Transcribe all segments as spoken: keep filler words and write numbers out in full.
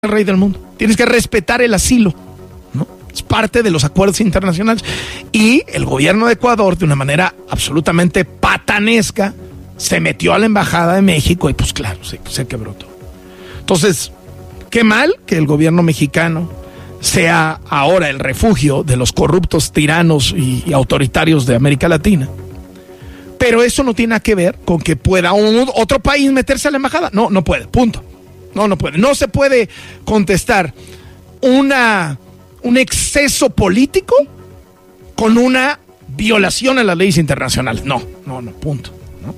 el rey del mundo. Tienes que respetar el asilo, ¿no? Es parte de los acuerdos internacionales. Y el gobierno de Ecuador, de una manera absolutamente patanesca, se metió a la embajada de México y pues claro, se, se quebró todo. Entonces, qué mal que el gobierno mexicano sea ahora el refugio de los corruptos tiranos y, y autoritarios de América Latina. Pero eso no tiene nada que ver con que pueda un, otro país meterse a la embajada. No, no puede, punto. No, no puede. No se puede contestar una, un exceso político con una violación a las leyes internacionales. No, no, no, punto. ¿No?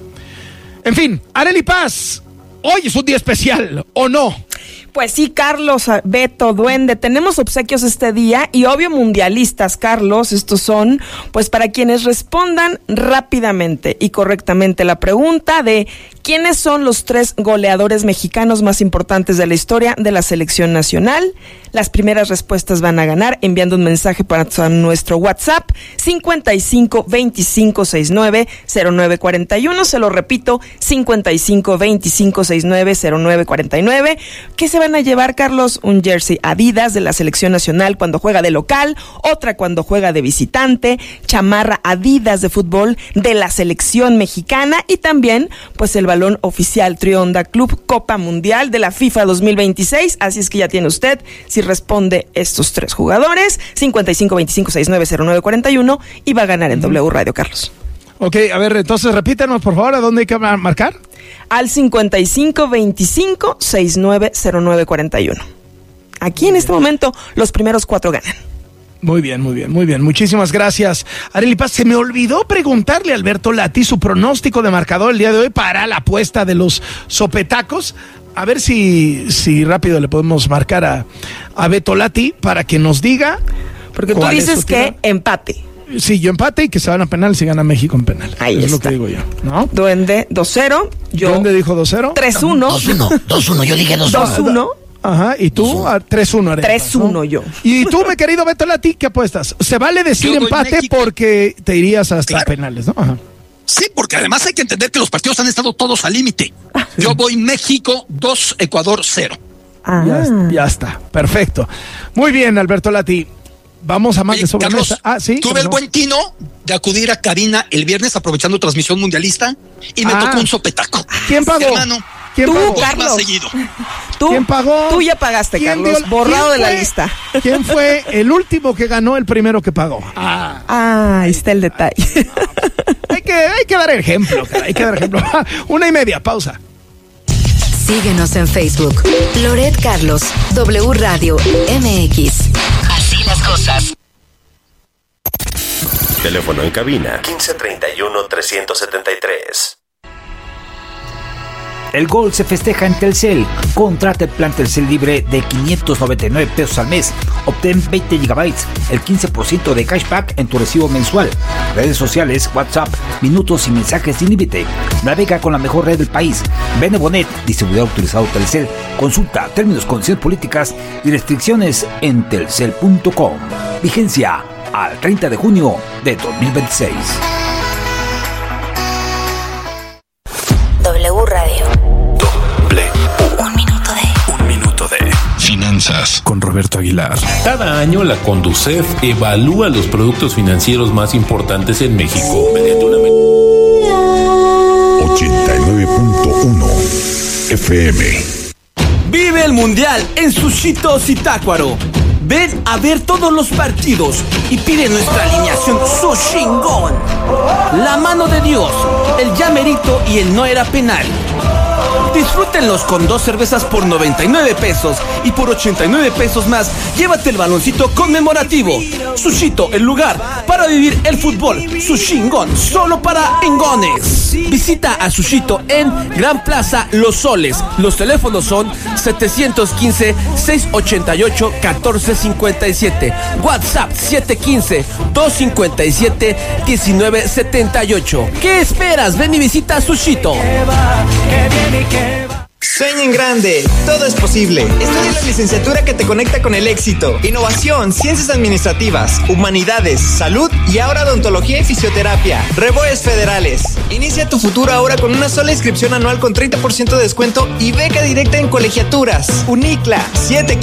En fin, Arely Paz, hoy es un día especial, ¿o no? Pues sí, Carlos, Beto, Duende, tenemos obsequios este día y obvio mundialistas, Carlos. Estos son, pues, para quienes respondan rápidamente y correctamente la pregunta de ¿quiénes son los tres goleadores mexicanos más importantes de la historia de la selección nacional? Las primeras respuestas van a ganar enviando un mensaje para nuestro WhatsApp cincuenta y cinco veinticinco sesenta y nueve cero nueve cuarenta y uno. Se lo repito, cincuenta y cinco veinticinco sesenta y nueve cero nueve cuarenta y nueve. ¿Qué se van a llevar, Carlos? Un jersey Adidas de la selección nacional cuando juega de local, otra cuando juega de visitante, chamarra Adidas de fútbol de la selección mexicana y también, pues, el balón oficial Trionda Club Copa Mundial de la FIFA dos mil veintiséis. Así es que ya tiene usted, si responde estos tres jugadores, cincuenta y cinco veinticinco sesenta y nueve cero nueve cuarenta y uno y va a ganar en W Radio, Carlos. Ok, a ver, entonces repítanos por favor, ¿a dónde hay que marcar? Al cincuenta y cinco veinticinco sesenta y nueve cero nueve cuarenta y uno. Aquí en este momento los primeros cuatro ganan. Muy bien, muy bien, muy bien. Muchísimas gracias, Arely Paz. Se me olvidó preguntarle a Alberto Lati su pronóstico de marcador el día de hoy para la apuesta de los sopetacos. A ver si, si rápido le podemos marcar a, a Beto Lati para que nos diga. Porque tú dices que empate. Sí, yo empate y que se van a penal si gana México en penal. Ahí es está. lo que digo yo, ¿no? Duende dos cero. Yo Duende dijo dos cero. tres uno. dos uno, dos uno, yo dije dos uno. dos uno. Ajá, y tú tres uno. tres uno, ¿no? Yo. Y tú, mi querido Beto Lati, ¿qué apuestas? Se vale decir empate porque te irías hasta claro. penales, ¿no? Ajá. Sí, porque además hay que entender que los partidos han estado todos al límite. Sí. Yo voy México dos, Ecuador cero. Ah. Ya, ya está, perfecto. Muy bien, Alberto Lati. Vamos a más Oye, de sobremesa. Carlos, ah, sí. tuve el no? buen tino de acudir a cabina el viernes aprovechando transmisión mundialista y me ah. tocó un sopetaco. ¿Quién pagó? Hermano, ¿Quién tú, pagó? Carlos. Más seguido. ¿Tú? ¿Quién pagó? Tú ya pagaste, ¿Quién Carlos. dio, borrado de fue, la lista. ¿Quién fue el último que ganó, el primero que pagó? Ah, ah ahí está el detalle. hay, que, hay que dar ejemplo, cara, hay que dar ejemplo. Una y media, pausa. Síguenos en Facebook. Loret Carlos, W Radio M X. Así las cosas. Teléfono en cabina quince treinta y uno, trescientos setenta y tres. El gol se festeja en Telcel. Contrata el plan Telcel libre de quinientos noventa y nueve pesos al mes. Obtén veinte gigabytes, el quince por ciento de cashback en tu recibo mensual. Redes sociales, WhatsApp, minutos y mensajes sin límite. Navega con la mejor red del país. Benebonet, distribuidor autorizado Telcel. Consulta términos, condiciones políticas y restricciones en telcel punto com. Vigencia al treinta de junio de dos mil veintiséis. W Radio. W. Un minuto de. Un minuto de finanzas con Roberto Aguilar. Cada año la Conducef evalúa los productos financieros más importantes en México mediante una ochenta y nueve punto uno F M. Vive el Mundial en Sushito Zitácuaro. Ven a ver todos los partidos y pide nuestra alineación Sushingón. La mano de Dios, el llamerito y el no era penal. Disfrútenlos con dos cervezas por noventa y nueve pesos y por ochenta y nueve pesos más, llévate el baloncito conmemorativo. Sushito, el lugar para vivir el fútbol. Sushingón, solo para engones. Visita a Sushito en Gran Plaza Los Soles. Los teléfonos son setecientos quince, seiscientos ochenta y ocho, catorce cincuenta y siete. WhatsApp siete uno cinco, dos cinco siete, uno nueve siete ocho. ¿Qué esperas? Ven y visita Sushito. Sueña en grande, todo es posible. Estudia la licenciatura que te conecta con el éxito. Innovación, ciencias administrativas, humanidades, salud y ahora odontología y fisioterapia. Reboes Federales. Inicia tu futuro ahora con una sola inscripción anual con treinta por ciento de descuento y beca directa en colegiaturas. Unicla, siete